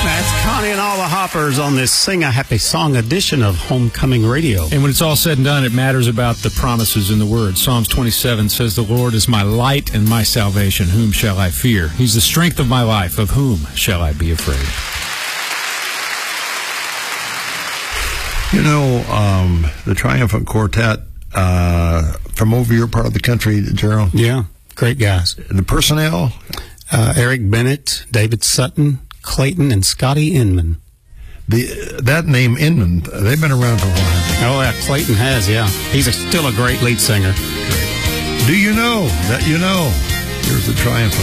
That's Connie and all the Hoppers on this Sing a Happy Song edition of Homecoming Radio. And when it's all said and done, it matters about the promises in the Word. Psalms 27 says, "The Lord is my light and my salvation. Whom shall I fear? He's the strength of my life. Of whom shall I be afraid?" You know, the Triumphant Quartet from over your part of the country, Gerald. Yeah, great guys. The personnel? Eric Bennett, David Sutton, Clayton, and Scotty Inman. That name, Inman, they've been around for a while. Oh, yeah, Clayton has, yeah. He's still a great lead singer. Do you know that you know? Here's the Triumphant